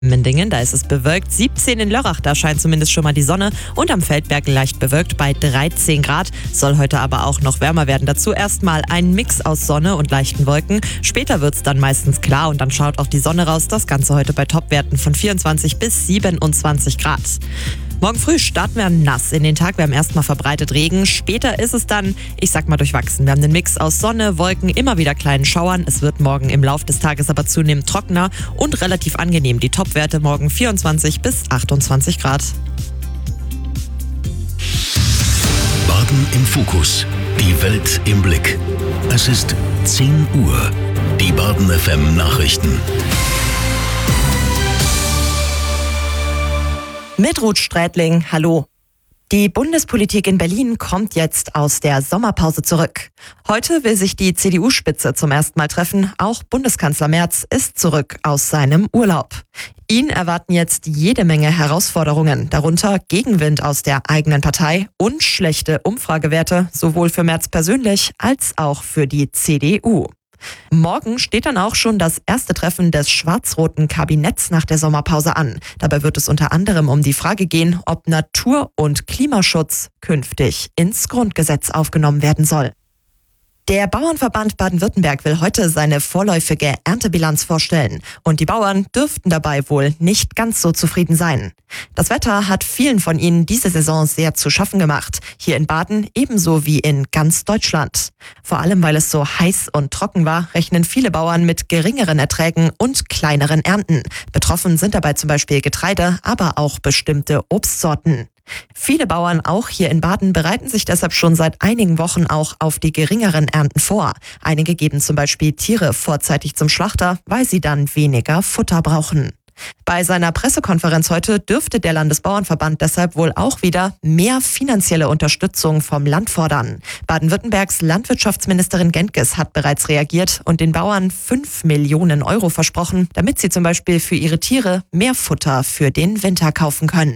Mendingen, da ist es bewölkt, 17 in Lörrach, da scheint zumindest schon mal die Sonne und am Feldberg leicht bewölkt bei 13 Grad. Soll heute aber auch noch wärmer werden. Dazu erstmal ein Mix aus Sonne und leichten Wolken. Später wird es dann meistens klar und dann schaut auch die Sonne raus. Das Ganze heute bei Topwerten von 24 bis 27 Grad. Morgen früh starten wir nass in den Tag. Wir haben erstmal verbreitet Regen. Später ist es dann, ich sag mal, durchwachsen. Wir haben einen Mix aus Sonne, Wolken, immer wieder kleinen Schauern. Es wird morgen im Laufe des Tages aber zunehmend trockener und relativ angenehm. Die Topwerte morgen 24 bis 28 Grad. Baden im Fokus. Die Welt im Blick. Es ist 10 Uhr. Die Baden FM Nachrichten. Mit Ruth Strätling, hallo. Die Bundespolitik in Berlin kommt jetzt aus der Sommerpause zurück. Heute will sich die CDU-Spitze zum ersten Mal treffen. Auch Bundeskanzler Merz ist zurück aus seinem Urlaub. Ihn erwarten jetzt jede Menge Herausforderungen, darunter Gegenwind aus der eigenen Partei und schlechte Umfragewerte, sowohl für Merz persönlich als auch für die CDU. Morgen steht dann auch schon das erste Treffen des schwarz-roten Kabinetts nach der Sommerpause an. Dabei wird es unter anderem um die Frage gehen, ob Natur- und Klimaschutz künftig ins Grundgesetz aufgenommen werden soll. Der Bauernverband Baden-Württemberg will heute seine vorläufige Erntebilanz vorstellen. Und die Bauern dürften dabei wohl nicht ganz so zufrieden sein. Das Wetter hat vielen von ihnen diese Saison sehr zu schaffen gemacht. Hier in Baden ebenso wie in ganz Deutschland. Vor allem, weil es so heiß und trocken war, rechnen viele Bauern mit geringeren Erträgen und kleineren Ernten. Betroffen sind dabei zum Beispiel Getreide, aber auch bestimmte Obstsorten. Viele Bauern, auch hier in Baden, bereiten sich deshalb schon seit einigen Wochen auch auf die geringeren Ernten vor. Einige geben zum Beispiel Tiere vorzeitig zum Schlachter, weil sie dann weniger Futter brauchen. Bei seiner Pressekonferenz heute dürfte der Landesbauernverband deshalb wohl auch wieder mehr finanzielle Unterstützung vom Land fordern. Baden-Württembergs Landwirtschaftsministerin Gentges hat bereits reagiert und den Bauern 5 Millionen Euro versprochen, damit sie zum Beispiel für ihre Tiere mehr Futter für den Winter kaufen können.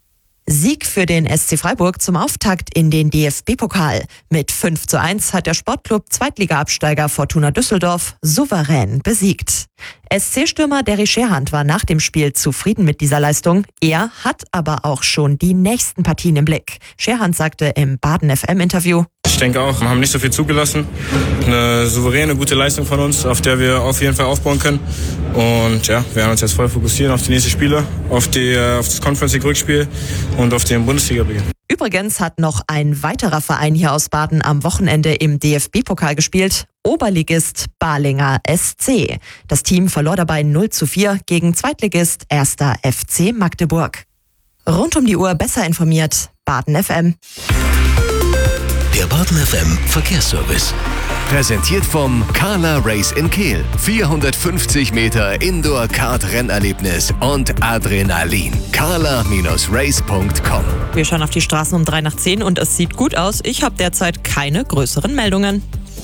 Sieg für den SC Freiburg zum Auftakt in den DFB-Pokal. Mit 5:1 hat der Sportclub Zweitliga-Absteiger Fortuna Düsseldorf souverän besiegt. SC-Stürmer Derry Scherhand war nach dem Spiel zufrieden mit dieser Leistung. Er hat aber auch schon die nächsten Partien im Blick. Scherhand sagte im Baden FM-Interview: Ich denke auch, wir haben nicht so viel zugelassen. Eine souveräne, gute Leistung von uns, auf der wir auf jeden Fall aufbauen können. Und ja, wir werden uns jetzt voll fokussieren auf die nächsten Spiele, auf das Conference League-Rückspiel und auf den Bundesliga-Beginn. Übrigens hat noch ein weiterer Verein hier aus Baden am Wochenende im DFB-Pokal gespielt. Oberligist Balinger SC. Das Team verlor dabei 0:4 gegen Zweitligist 1. FC Magdeburg. Rund um die Uhr besser informiert, Baden FM. Der Baden FM Verkehrsservice. Präsentiert vom Carla Race in Kehl. 450 Meter Indoor-Kart-Rennerlebnis und Adrenalin. carla-race.com. Wir schauen auf die Straßen um 9:03 und es sieht gut aus. Ich habe derzeit keine größeren Meldungen.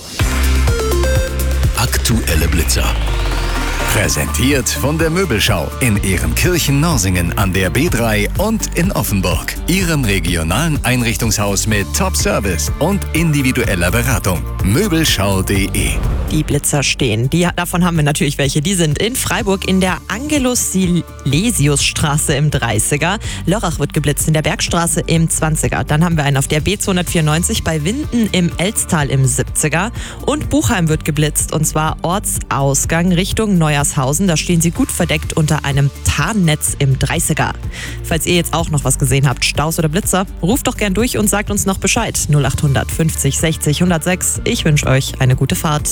Aktuelle Blitzer. Präsentiert von der Möbelschau in Ehrenkirchen-Norsingen an der B3 und in Offenburg. Ihrem regionalen Einrichtungshaus mit Top-Service und individueller Beratung. Möbelschau.de. Die Blitzer stehen. Davon haben wir natürlich welche. Die sind in Freiburg in der Angelus-Silesius-Straße im 30er. Lörrach wird geblitzt in der Bergstraße im 20er. Dann haben wir einen auf der B294 bei Winden im Elztal im 70er. Und Buchheim wird geblitzt und zwar Ortsausgang Richtung Neuershausen. Da stehen sie gut verdeckt unter einem Tarnnetz im 30er. Falls ihr jetzt auch noch was gesehen habt, Staus oder Blitzer, ruft doch gern durch und sagt uns noch Bescheid. 0800 50 60 106. Ich wünsche euch eine gute Fahrt.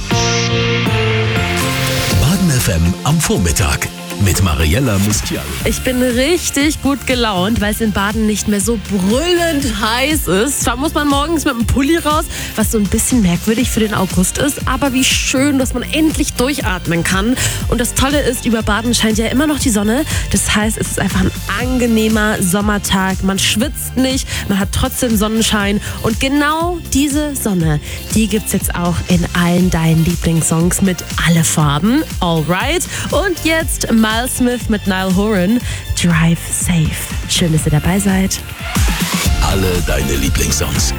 Baden FM am Vormittag mit Mariella Mustial. Ich bin richtig gut gelaunt, weil es in Baden nicht mehr so brüllend heiß ist. Zwar muss man morgens mit einem Pulli raus, was so ein bisschen merkwürdig für den August ist, aber wie schön, dass man endlich durchatmen kann. Und das Tolle ist, über Baden scheint ja immer noch die Sonne. Das heißt, es ist einfach ein angenehmer Sommertag. Man schwitzt nicht, man hat trotzdem Sonnenschein. Und genau diese Sonne, die gibt's jetzt auch in allen deinen Lieblingssongs mit alle Farben. Alright. Und jetzt Miles Smith mit Niall Horan, Drive Safe. Schön, dass ihr dabei seid. Alle deine Lieblingssongs